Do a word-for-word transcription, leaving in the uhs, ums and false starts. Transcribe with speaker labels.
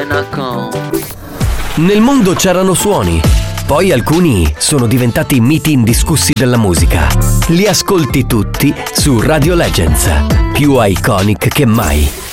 Speaker 1: Nel mondo c'erano suoni, poi alcuni sono diventati miti indiscussi della musica. Li ascolti tutti su Radio Legends, più iconic che mai.